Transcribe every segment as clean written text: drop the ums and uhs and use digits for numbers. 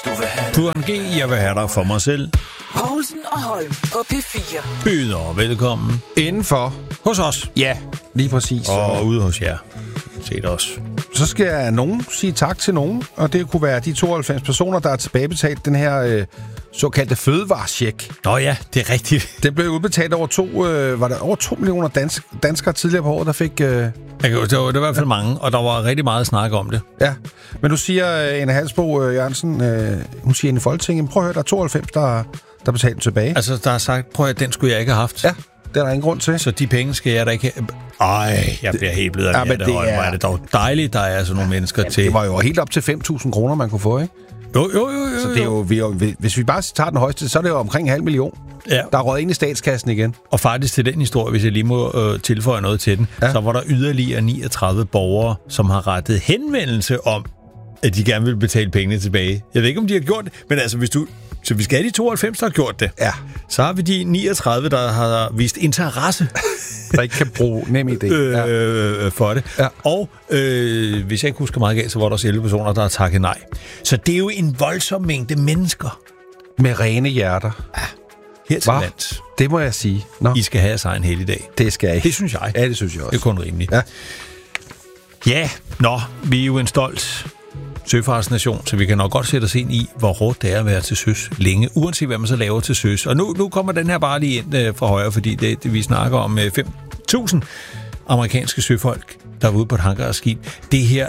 Turen G, jeg vil have dig for mig selv. Poulsen og Holm på P4. Byder velkommen. Indenfor. Hos os. Ja, lige præcis. Og ude hos jer. Set os. Så skal nogen sige tak til nogen, og det kunne være de 92 personer, der har tilbagebetalt den her såkaldte fødevarecheck. Nå ja, det er rigtigt. Den blev udbetalt over over 2 millioner danskere tidligere på året, der fik... Det var i hvert fald mange, og der var rigtig meget snak om det. Ja, men du siger, Anne Halsbo Jørgensen, hun siger ind i Folketinget, prøv at høre, der er 92, der betalte tilbage. Altså, der er sagt, prøv at den skulle jeg ikke have haft. Ja, det er der ingen grund til. Så de penge skal jeg da ikke have. Ej, jeg bliver helt blevet af det. Hvor er det dog dejligt, der er sådan nogle mennesker til. Det var jo helt op til 5.000 kroner, man kunne få, ikke? Jo. Så det er jo, hvis vi bare tager den højeste, så er det jo omkring 500.000. Ja. Der er røget ind i statskassen igen. Og faktisk til den historie, hvis jeg lige må tilføje noget til den, så var der yderligere 39 borgere, som har rettet henvendelse om, at de gerne vil betale pengene tilbage. Jeg ved ikke, om de har gjort det, men altså, så vi skal have de 92, der har gjort det. Ja. Så har vi de 39, der har vist interesse. Der ikke kan bruge NemID for det. Ja. Og hvis jeg ikke husker meget galt, så var der også 11 personer, der har takket nej. Så det er jo en voldsom mængde mennesker. Med rene hjerter. Ja. Her til lands. Det må jeg sige. Nå. I skal have sig en helligdag. Det skal jeg. Det synes jeg. Ja, det synes jeg også. Det er kun rimeligt. Ja. Ja, vi er jo en stolt søfartsnation, så vi kan nok godt sætte os ind i, hvor hårdt det er at være til søs længe, uanset hvad man så laver til søs. Og nu kommer den her bare lige ind fra højre, fordi det vi snakker om 5.000 amerikanske søfolk, der er ude på et hangarskib. Det her,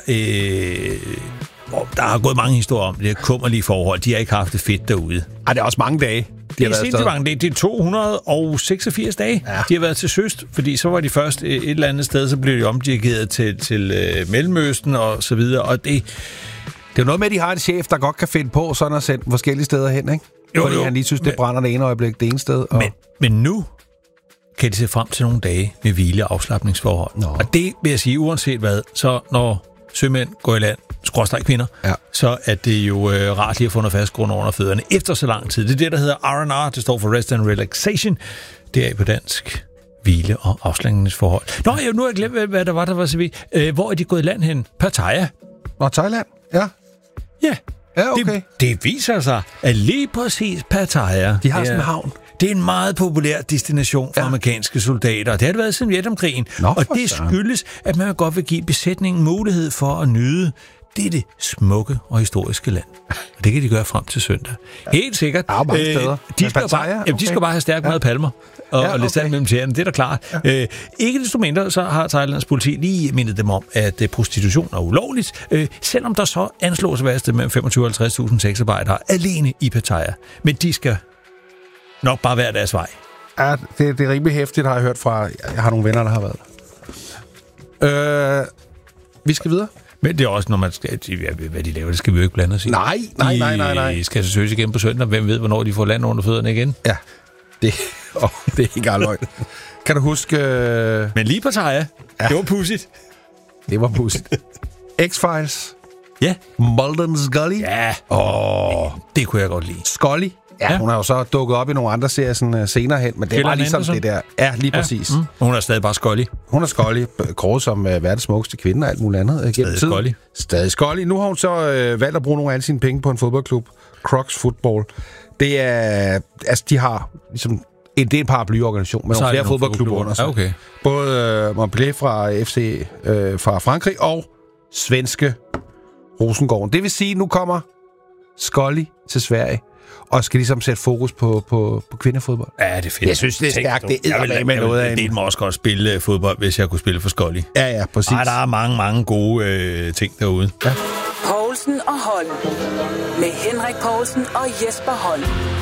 der har gået mange historier om det kummerlige forhold. De har ikke haft det fedt derude. Ej, det er også mange dage. Det er sindssygt mange dage. Det er 286 dage, de har været til søs, fordi så var de først et eller andet sted, så blev de omdirigeret til Mellemøsten og så videre, og det er jo noget med, at de har en chef, der godt kan finde på sådan at sende forskellige steder hen, ikke? Fordi han lige synes, det brænder det ene øjeblik det ene sted. Og... Men nu kan de se frem til nogle dage med hvile og afslapningsforhold. Og det vil jeg sige, uanset hvad, så når sømænd går i land, skråstreg kvinder, så er det jo rart lige at få noget fast grund under fødderne efter så lang tid. Det er det, der hedder R&R, det står for Rest and Relaxation. Det er på dansk hvile- og afslapningsforhold. Nu har jeg glemt, hvad der var så vidt. Hvor er de gået i land hen? Pattaya. Thailand? Ja. Ja. Ja, okay. Det viser sig, at lige præcis Pattaya... De har sådan en havn. Det er en meget populær destination for amerikanske soldater. Det har det været siden Vietnamkrigen. Og det skyldes, at man godt vil give besætningen mulighed for at nyde dette smukke og historiske land. Og det kan de gøre frem til søndag. Helt sikkert. De skal bare have stærkt med palmer og lidt sand mellem tæerne. Det er da klart. Ja. Ikke desto mindre, så har Thailands politi lige mindet dem om, at prostitution er ulovligt, selvom der så anslås at være sted mellem 25 og 50.000 sexarbejdere alene i Pattaya. Men de skal nok bare være deres vej. Ja, det er rimelig hæftigt, har jeg hørt fra... Jeg har nogle venner, der har været der. Vi skal videre. Men det er også, når man skal... Hvad de laver, det skal vi jo ikke blande os i. Nej. De skal så søges igen på søndag. Hvem ved, hvornår de får land under fødderne igen? Ja, det er ikke engang løgn. Kan du huske... Men lige Pattaya, det var pudsigt. Det var pudsigt. X-Files. Ja. Mulder & Scully. Ja. Det kunne jeg godt lide. Scully. Ja, hun har jo så dukket op i nogle andre serier sådan, senere hen, men det var ligesom Anderson. Det der. Ja, lige præcis. Hun er stadig bare Scully. Hun er Scully, kåret som verdens smukkeste kvinde og alt muligt andet. Stadig Scully. Nu har hun så valgt at bruge nogle af alle sine penge på en fodboldklub, Crocs Football. Det er, altså de har ligesom, det er en paraplyorganisation med nogle flere fodboldklubber under sig. Okay. Både Montpellier fra FC fra Frankrig og svenske Rosengården. Det vil sige, nu kommer Scully til Sverige og skal ligesom sætte fokus på kvindefodbold. Ja, det er fedt. Jeg synes, det er stærkt. Det er med noget af en... Det må også godt spille fodbold, hvis jeg kunne spille for Scully. Ja, præcis. Der er mange gode ting derude. Ja. Poulsen og Holm. Med Henrik Poulsen og Jesper Holm.